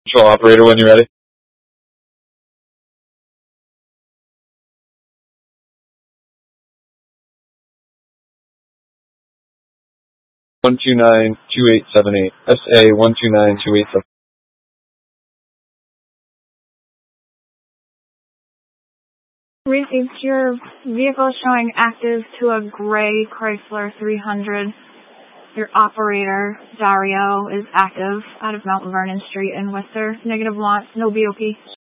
Control operator when you're ready. SA 1292878. SA 1292878. Received your vehicle showing active to a gray Chrysler 300. Your operator, Dario, is active out of Mount Vernon Street in Worcester. Negative launch, no BOP.